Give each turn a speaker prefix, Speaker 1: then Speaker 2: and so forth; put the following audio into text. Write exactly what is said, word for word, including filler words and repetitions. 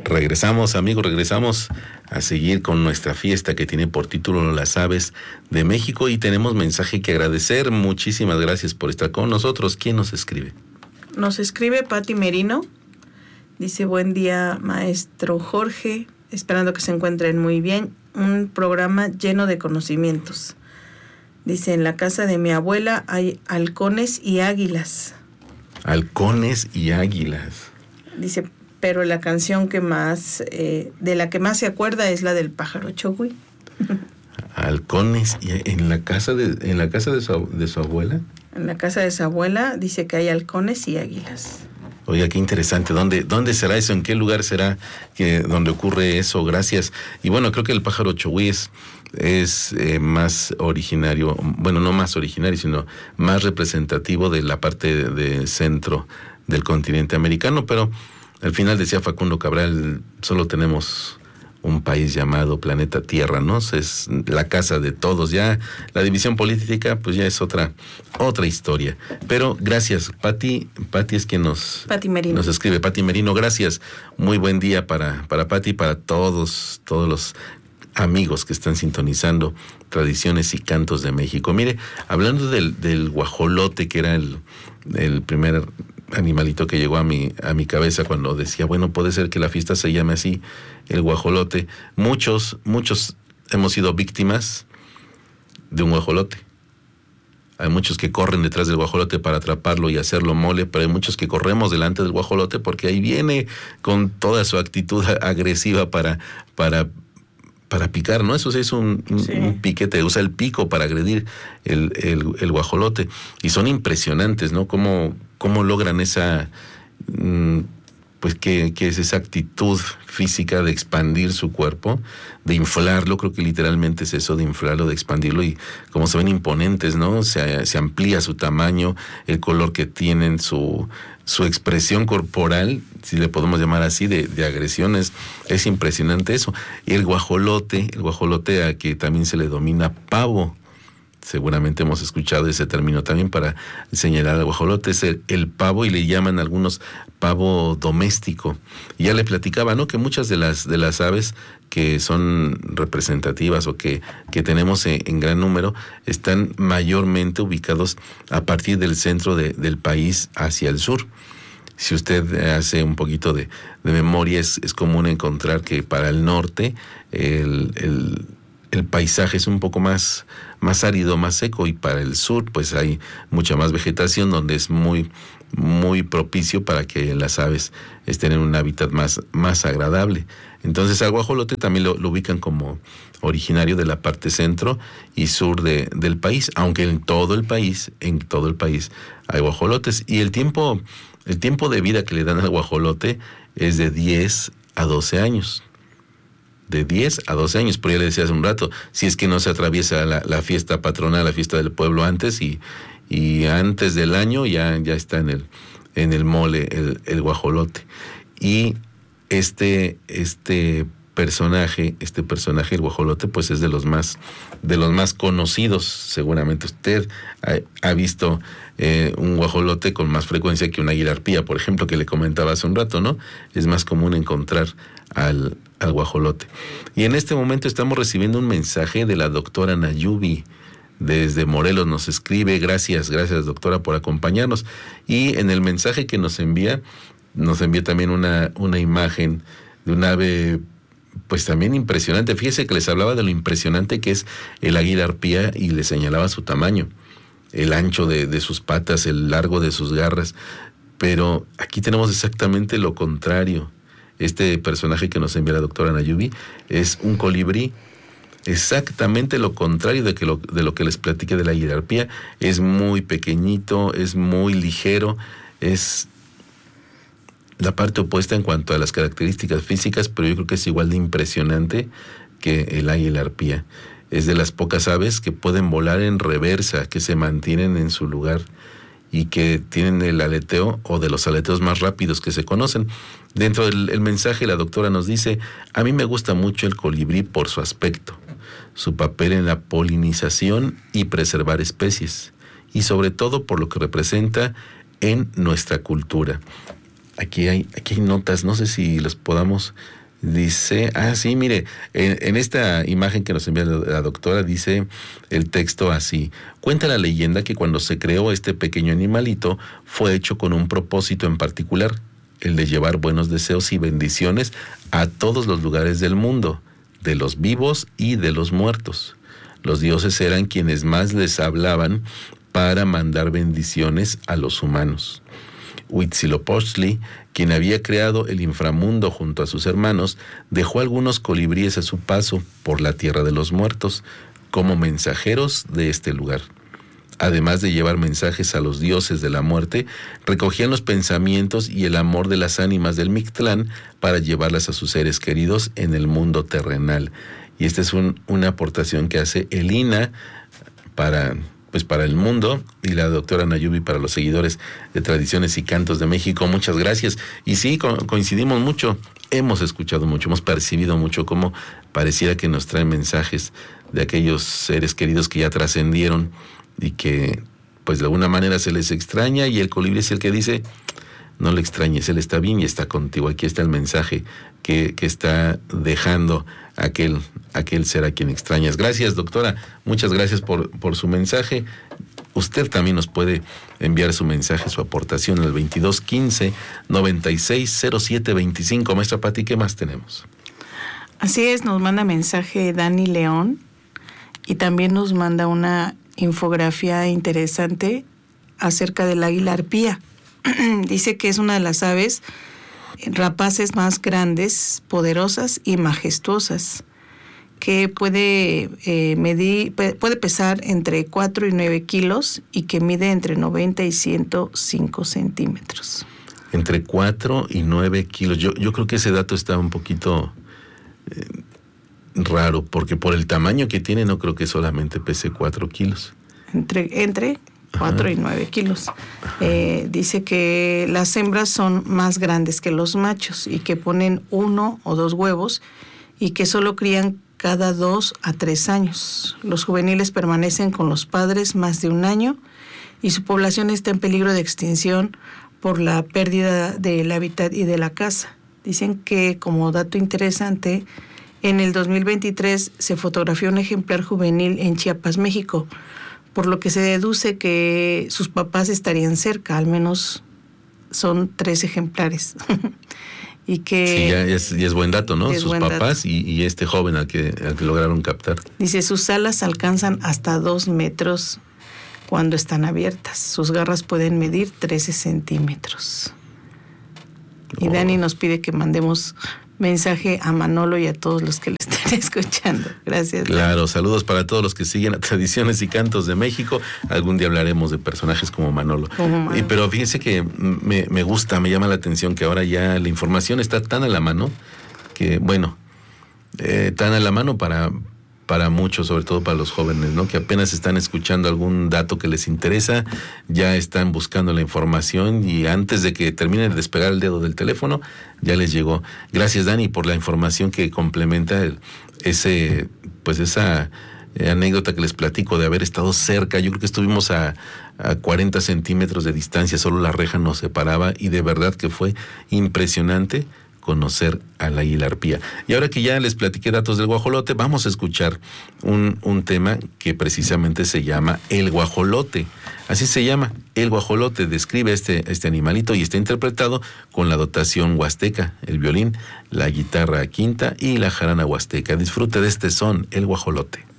Speaker 1: Regresamos, amigos, regresamos a seguir con nuestra fiesta que tiene por título Las Aves de México y tenemos mensaje que agradecer. Muchísimas gracias por estar con nosotros. ¿Quién nos escribe?
Speaker 2: Nos escribe Pati Merino. Dice, buen día, maestro Jorge, esperando que se encuentren muy bien. Un programa lleno de conocimientos. Dice, en la casa de mi abuela hay halcones y águilas.
Speaker 1: Halcones y águilas.
Speaker 2: Dice, pero la canción que más, eh, de la que más se acuerda es la del pájaro chogui.
Speaker 1: Halcones y en la casa de, en la casa de su, de su abuela.
Speaker 2: En la casa de su abuela dice que hay halcones y águilas.
Speaker 1: Oiga, qué interesante. ¿Dónde, dónde será eso? ¿En qué lugar será que donde ocurre eso? Gracias. Y bueno, creo que el pájaro chogui es, es eh, más originario, bueno, no más originario, sino más representativo de la parte de, de centro del continente americano, pero al final decía Facundo Cabral, solo tenemos un país llamado planeta Tierra, ¿no? Es la casa de todos. Ya la división política, pues ya es otra otra historia. Pero gracias, Pati. Pati es quien nos,
Speaker 2: Pati Merino.
Speaker 1: nos escribe. Pati Merino, gracias. Muy buen día para, para Pati y para todos, todos los amigos que están sintonizando Tradiciones y Cantos de México. Mire, hablando del, del guajolote, que era el, el primer animalito que llegó a mi, a mi cabeza cuando decía, bueno, puede ser que la fiesta se llame así, el guajolote. Muchos, muchos hemos sido víctimas de un guajolote. Hay muchos que corren detrás del guajolote para atraparlo y hacerlo mole, pero hay muchos que corremos delante del guajolote porque ahí viene con toda su actitud agresiva para, para, para picar, ¿no? Eso sí es un, sí. un, un piquete, usa el pico para agredir el, el, el guajolote. Y son impresionantes, ¿no? Cómo, cómo logran esa, pues que, que es esa actitud física de expandir su cuerpo, de inflarlo. Creo que literalmente es eso, de inflarlo, de expandirlo, y como se ven imponentes, ¿no? Se, se amplía su tamaño, el color que tienen, su, su expresión corporal, si le podemos llamar así, de, de agresiones. Es impresionante eso. Y el guajolote, el guajolote a que también se le domina pavo. Seguramente hemos escuchado ese término también para señalar al guajolote, es el, el pavo, y le llaman algunos pavo doméstico. Y ya le platicaba, ¿no?, que muchas de las de las aves que son representativas o que, que tenemos en, en gran número están mayormente ubicados a partir del centro de, del país hacia el sur. Si usted hace un poquito de, de memoria, es, es común encontrar que para el norte el... el el paisaje es un poco más, más árido, más seco, y para el sur pues hay mucha más vegetación, donde es muy, muy propicio para que las aves estén en un hábitat más, más agradable. Entonces al guajolote también lo, lo ubican como originario de la parte centro y sur de, del país, aunque en todo el país, en todo el país hay guajolotes, y el tiempo, el tiempo de vida que le dan al guajolote es de diez a doce años. De diez a doce años, pero ya le decía hace un rato, si es que no se atraviesa la, la fiesta patronal, la fiesta del pueblo antes, y, y antes del año ya, ya está en el, en el mole el, el guajolote. Y este, este personaje, este personaje, el guajolote, pues es de los más, de los más conocidos. Seguramente usted ha, ha visto eh, un guajolote con más frecuencia que una águila arpía, por ejemplo, que le comentaba hace un rato, ¿no? Es más común encontrar al al guajolote. Y en este momento estamos recibiendo un mensaje de la doctora Nayubi desde Morelos. Nos escribe, gracias, gracias doctora por acompañarnos. Y en el mensaje que nos envía, nos envía también una, una imagen de un ave pues también impresionante. Fíjese que les hablaba de lo impresionante que es el águila arpía y le señalaba su tamaño, el ancho de, de sus patas, el largo de sus garras. Pero aquí tenemos exactamente lo contrario. Este personaje que nos envía la doctora Nayubi es un colibrí, exactamente lo contrario de, que lo, de lo que les platiqué de la águila arpía. Es muy pequeñito, es muy ligero, es la parte opuesta en cuanto a las características físicas, pero yo creo que es igual de impresionante que el águila arpía. Es de las pocas aves que pueden volar en reversa, que se mantienen en su lugar y que tienen el aleteo, o de los aleteos más rápidos que se conocen. Dentro del el mensaje, la doctora nos dice: a mí me gusta mucho el colibrí por su aspecto, su papel en la polinización y preservar especies, y sobre todo por lo que representa en nuestra cultura. aquí hay, aquí hay notas, no sé si las podamos... Dice, ah, sí, mire, en, en esta imagen que nos envía la, la doctora, dice el texto así: cuenta la leyenda que cuando se creó este pequeño animalito, fue hecho con un propósito en particular, el de llevar buenos deseos y bendiciones a todos los lugares del mundo, de los vivos y de los muertos. Los dioses eran quienes más les hablaban para mandar bendiciones a los humanos. Huitzilopochtli, quien había creado el inframundo junto a sus hermanos, dejó algunos colibríes a su paso por la tierra de los muertos, como mensajeros de este lugar. Además de llevar mensajes a los dioses de la muerte, recogían los pensamientos y el amor de las ánimas del Mictlán para llevarlas a sus seres queridos en el mundo terrenal. Y esta es un, una aportación que hace el I N A para... pues para el mundo, y la doctora Nayubi para los seguidores de Tradiciones y Cantos de México. Muchas gracias. Y sí, co- coincidimos mucho, hemos escuchado mucho, hemos percibido mucho cómo pareciera que nos traen mensajes de aquellos seres queridos que ya trascendieron y que pues de alguna manera se les extraña, y el colibrí es el que dice: no le extrañes, él está bien y está contigo. Aquí está el mensaje que, que está dejando aquel, aquel ser a quien extrañas. Gracias, doctora. Muchas gracias por, por su mensaje. Usted también nos puede enviar su mensaje, su aportación al veintidós quince noventa y seis cero siete veinticinco. Maestra Pati, ¿qué más tenemos?
Speaker 2: Así es, nos manda mensaje Dani León, y también nos manda una infografía interesante acerca del águila arpía. Dice que es una de las aves rapaces más grandes, poderosas y majestuosas, que puede eh, medir, puede pesar entre cuatro y nueve kilos y que mide entre noventa y ciento cinco centímetros.
Speaker 1: Entre cuatro y nueve kilos. Yo, yo creo que ese dato está un poquito eh, raro, porque por el tamaño que tiene no creo que solamente pese cuatro kilos.
Speaker 2: Entre... entre cuatro y nueve kilos. Eh, dice que las hembras son más grandes que los machos y que ponen uno o dos huevos y que solo crían cada dos a tres años. Los juveniles permanecen con los padres más de un año y su población está en peligro de extinción por la pérdida del hábitat y de la caza. Dicen que, como dato interesante, en el dos mil veintitrés se fotografió un ejemplar juvenil en Chiapas, México, por lo que se deduce que sus papás estarían cerca, al menos son tres ejemplares. Y que
Speaker 1: sí, ya es, ya es buen dato, ¿no? Sus papás y, y este joven al que, al que lograron captar.
Speaker 2: Dice, sus alas alcanzan hasta dos metros cuando están abiertas. Sus garras pueden medir trece centímetros. Y oh. Dani nos pide que mandemos mensaje a Manolo y a todos los que le estén escuchando. Gracias.
Speaker 1: Claro, saludos para todos los que siguen a Tradiciones y Cantos de México. Algún día hablaremos de personajes como Manolo. Como Manolo. Y, pero fíjense que me, me gusta, me llama la atención que ahora ya la información está tan a la mano que, bueno, eh, tan a la mano para... para muchos, sobre todo para los jóvenes, ¿no? Que apenas están escuchando algún dato que les interesa, ya están buscando la información y antes de que terminen de despegar el dedo del teléfono, ya les llegó. Gracias, Dani, por la información que complementa el, ese, pues esa eh, anécdota que les platico de haber estado cerca. Yo creo que estuvimos a, a cuarenta centímetros de distancia, solo la reja nos separaba y de verdad que fue impresionante conocer al águila arpía. Y ahora que ya les platiqué datos del guajolote, vamos a escuchar un, un tema que precisamente se llama el guajolote. Así se llama, el guajolote. Describe este, este animalito y está interpretado con la dotación huasteca, el violín, la guitarra quinta y la jarana huasteca. Disfrute de este son, el guajolote.